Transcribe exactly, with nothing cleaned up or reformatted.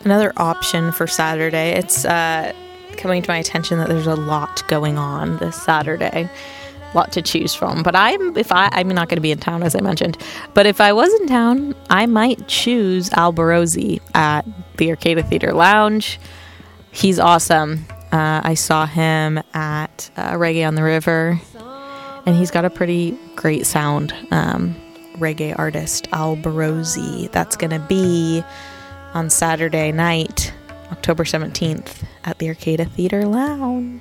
Another option for Saturday. It's uh, coming to my attention that there's a lot going on this Saturday. A lot to choose from. But I'm if I I'm not going to be in town, as I mentioned. But if I was in town, I might choose Al Barozzi at the Arcada Theater Lounge. He's awesome. Uh, I saw him at uh, Reggae on the River, and he's got a pretty great sound. Um, reggae artist Al Barozzi. That's going to be on Saturday night, October seventeenth, at the Arcada Theater Lounge.